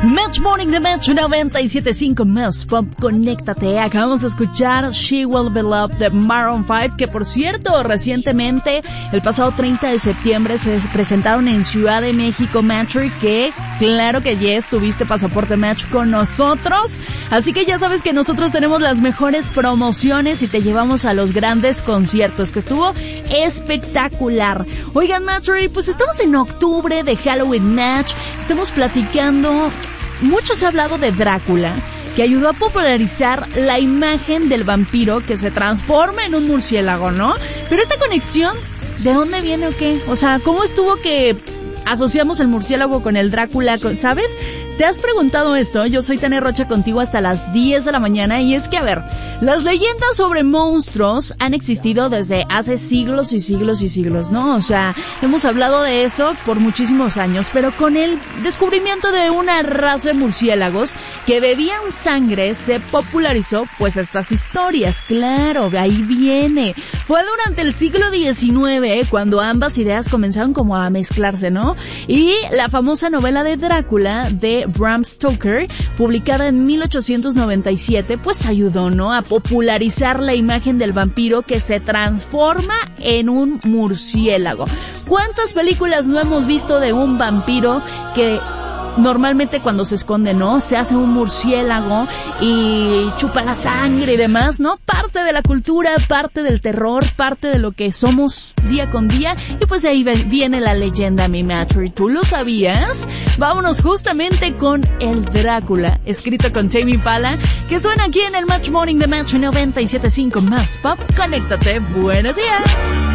Match Morning de Match 97.5 más Pop, conéctate. Acabamos de escuchar She Will Be Loved de Maroon 5, que por cierto, recientemente, el pasado 30 de septiembre, se presentaron en Ciudad de México, Matchery, que claro que yes, tuviste pasaporte Match con nosotros. Así que ya sabes que nosotros tenemos las mejores promociones y te llevamos a los grandes conciertos, que estuvo espectacular. Oigan, Matchery, pues estamos en octubre de Halloween Match, estamos platicando. Mucho se ha hablado de Drácula, que ayudó a popularizar la imagen del vampiro que se transforma en un murciélago, ¿no? Pero esta conexión, ¿de dónde viene o qué? O sea, ¿cómo estuvo que asociamos el murciélago con el Drácula, ¿sabes? ¿Te has preguntado esto? Yo soy Tania Rocha contigo hasta las 10 de la mañana y es que, a ver, las leyendas sobre monstruos han existido desde hace siglos y siglos y siglos, ¿no? O sea, hemos hablado de eso por muchísimos años, pero con el descubrimiento de una raza de murciélagos que bebían sangre se popularizó pues estas historias, claro, de ahí viene. Fue durante el siglo XIX cuando ambas ideas comenzaron como a mezclarse, ¿no? Y la famosa novela de Drácula de Bram Stoker, publicada en 1897, pues ayudó, ¿no?, a popularizar la imagen del vampiro que se transforma en un murciélago. ¿Cuántas películas no hemos visto de un vampiro que normalmente cuando se esconde, ¿no?, se hace un murciélago y chupa la sangre y demás, ¿no? Parte de la cultura, parte del terror, parte de lo que somos día con día, y pues de ahí viene la leyenda, mi Matchery. ¿Tú lo sabías? Vámonos justamente con el Drácula, escrito con Tame Impala, que suena aquí en el Match Morning de Match 97.5 más Pop. Conéctate. Buenos días.